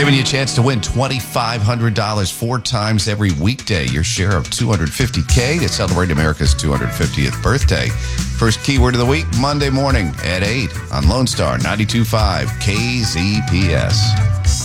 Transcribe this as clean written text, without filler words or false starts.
giving you a chance to win $2,500 4 times every weekday. Your share of $250K to celebrate America's 250th birthday. First keyword of the week, Monday morning at 8 on Lone Star 92.5 KZPS.